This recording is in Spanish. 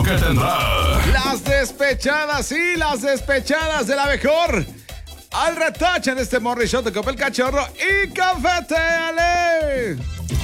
lo que tendrá. Las despechadas, sí, las despechadas de la mejor. Al retache en este Morning Show de Copel Cachorro y Cafete, Ale.